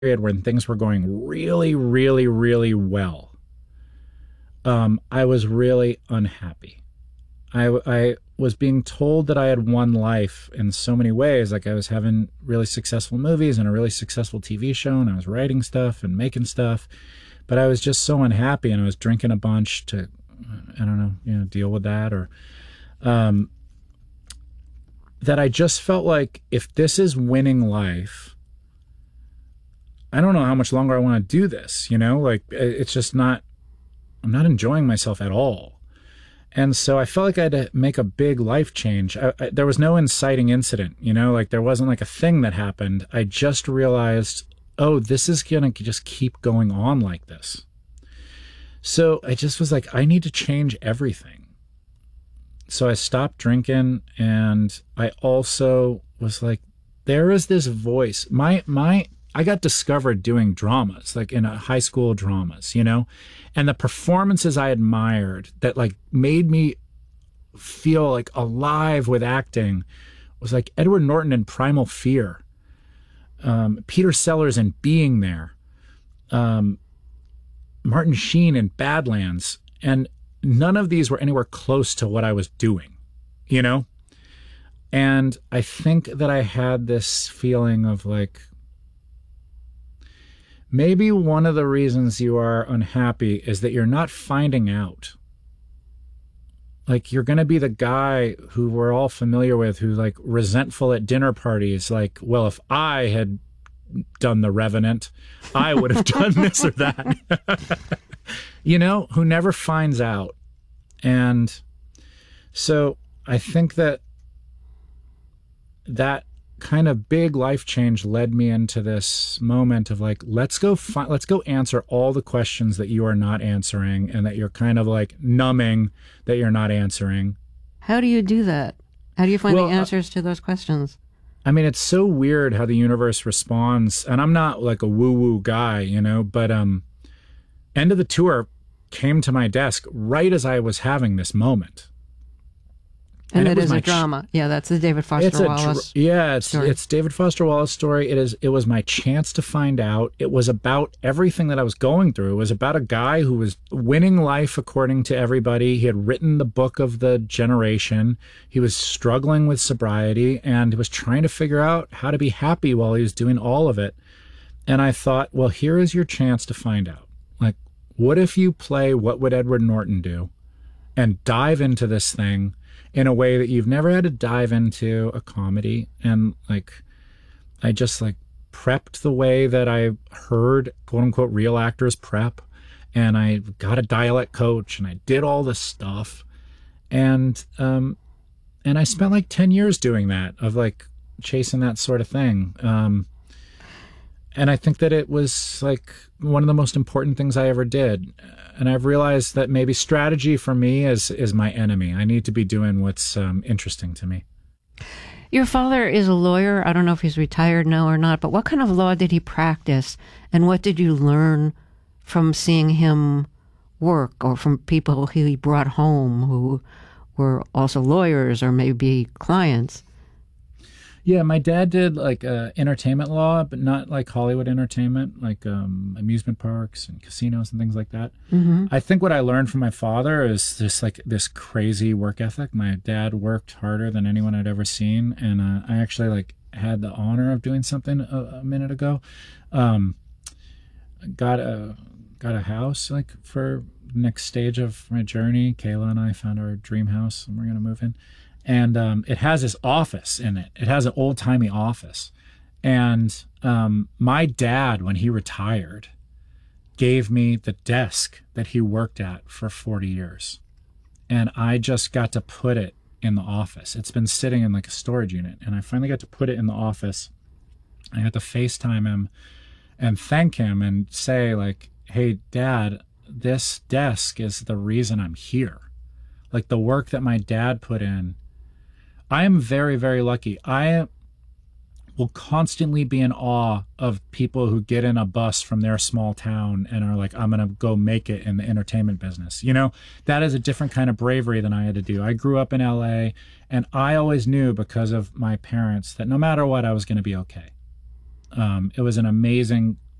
period when things were going really, really, really well, I was really unhappy. I was being told that I had won life in so many ways. Like I was having really successful movies and a really successful TV show, and I was writing stuff and making stuff, but I was just so unhappy, and I was drinking a bunch to, I don't know, deal with that, or that I just felt like if this is winning life, I don't know how much longer I want to do this, like it's just not, I'm not enjoying myself at all. And so I felt like I had to make a big life change. There was no inciting incident, like there wasn't like a thing that happened. I just realized, oh, this is going to just keep going on like this. So I just was like, I need to change everything. So I stopped drinking, and I also was like, there is this voice. I got discovered doing dramas, like in a high school dramas, and the performances I admired that like made me feel like alive with acting was like Edward Norton in Primal Fear, Peter Sellers in Being There, Martin Sheen in Badlands, and none of these were anywhere close to what I was doing, And I think that I had this feeling of like, maybe one of the reasons you are unhappy is that you're not finding out. Like you're going to be the guy who we're all familiar with, who's like resentful at dinner parties. Like, well, if I had done The Revenant, I would have done this or that. Who never finds out. And so I think that kind of big life change led me into this moment of like, let's go answer all the questions that you are not answering and that you're kind of like numbing that you're not answering. How do you do that? How do you find the answers to those questions? I mean, it's so weird how the universe responds, and I'm not like a woo-woo guy, but End of the Tour came to my desk right as I was having this moment. And it is a drama. Yeah, that's the David Foster Wallace. It's David Foster Wallace story. It was my chance to find out. It was about everything that I was going through. It was about a guy who was winning life according to everybody. He had written the book of the generation. He was struggling with sobriety, and he was trying to figure out how to be happy while he was doing all of it. And I thought, well, here is your chance to find out. Like, what if you play What Would Edward Norton Do? And dive into this thing in a way that you've never had to dive into a comedy. And like, I just like prepped the way that I heard quote unquote real actors prep. And I got a dialect coach, and I did all this stuff. And I spent like 10 years doing that, of like chasing that sort of thing. And I think that it was like one of the most important things I ever did. And I've realized that maybe strategy for me is my enemy. I need to be doing what's interesting to me. Your father is a lawyer. I don't know if he's retired now or not, but what kind of law did he practice? And what did you learn from seeing him work, or from people he brought home who were also lawyers or maybe clients? Yeah, my dad did like entertainment law, but not like Hollywood entertainment, like amusement parks and casinos and things like that. Mm-hmm. I think what I learned from my father is just like this crazy work ethic. My dad worked harder than anyone I'd ever seen, and I actually like had the honor of doing something a minute ago. Got a house like for the next stage of my journey. Kayla and I found our dream house, and we're gonna move in. And it has this office in it. It has an old-timey office. And my dad, when he retired, gave me the desk that he worked at for 40 years. And I just got to put it in the office. It's been sitting in like a storage unit. And I finally got to put it in the office. I had to FaceTime him and thank him and say like, hey, Dad, this desk is the reason I'm here. Like the work that my dad put in, I am very, very lucky. I will constantly be in awe of people who get in a bus from their small town and are like, I'm going to go make it in the entertainment business. That is a different kind of bravery than I had to do. I grew up in LA, and I always knew because of my parents that no matter what, I was going to be okay. It was an amazing